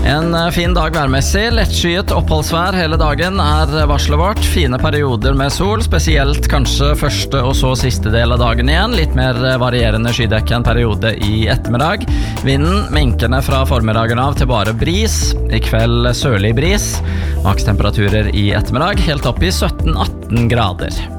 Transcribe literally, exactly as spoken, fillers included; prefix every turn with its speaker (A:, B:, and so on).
A: En fin dag værmessig, lettskyet oppholdsvær hele dagen er varslet vårt. Fine perioder med sol, spesielt kanskje første og så siste del av dagen igjen. Litt mer varierende skydekke en periode i ettermiddag. Vinden minkende fra formiddagen av til bare bris. I kveld sørlig bris. Makstemperaturer i ettermiddag helt opp i sytten atten grader.